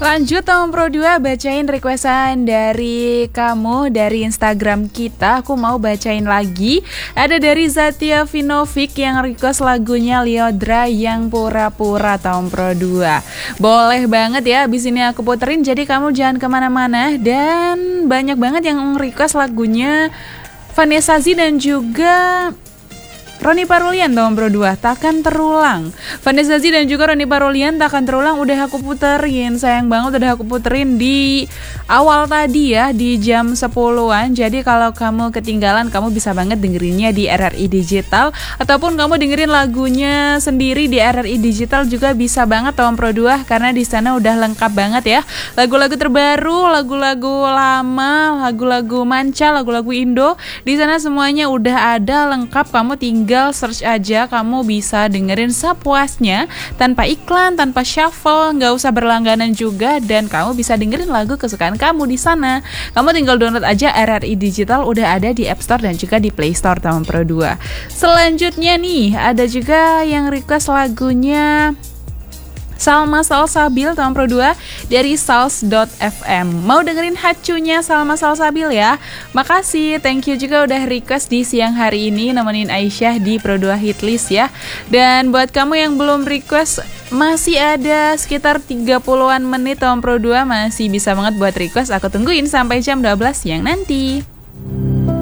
Lanjut Tom Pro 2, bacain requestan dari kamu dari Instagram kita. Aku mau bacain lagi. Ada dari Zatia Vinovic yang request lagunya Lyodra yang pura-pura Tom Pro 2. Boleh banget ya, abis ini aku puterin, jadi kamu jangan kemana-mana. Dan banyak banget yang request lagunya Vanessa Z dan juga Roni Parulian Tom Pro 2, takkan terulang. Vanessa Z dan juga Roni Parulian, takkan terulang udah aku puterin. Sayang banget udah aku puterin di awal tadi ya, di jam 10-an. Jadi kalau kamu ketinggalan, kamu bisa banget dengerinnya di RRI Digital. Ataupun kamu dengerin lagunya sendiri di RRI Digital juga bisa banget Tom Pro 2. Karena di sana udah lengkap banget ya. Lagu-lagu terbaru, lagu-lagu lama, lagu-lagu manca, lagu-lagu Indo. Di sana semuanya udah ada lengkap, kamu tinggal search aja, kamu bisa dengerin sepuasnya tanpa iklan, tanpa shuffle, nggak usah berlangganan juga, dan kamu bisa dengerin lagu kesukaan kamu di sana. Kamu tinggal download aja RRI Digital, udah ada di App Store dan juga di Play Store Tom Pro 2. Selanjutnya nih, ada juga yang request lagunya Salma Salsabil Tom Pro 2 dari Sals.fm. Mau dengerin hacunya Salma Salsabil ya? Makasih, thank you juga udah request di siang hari ini nemenin Aisyah di Pro 2 Hitlist ya. Dan buat kamu yang belum request, masih ada sekitar 30-an menit Tom Pro 2, masih bisa banget buat request. Aku tungguin sampai jam 12 siang nanti.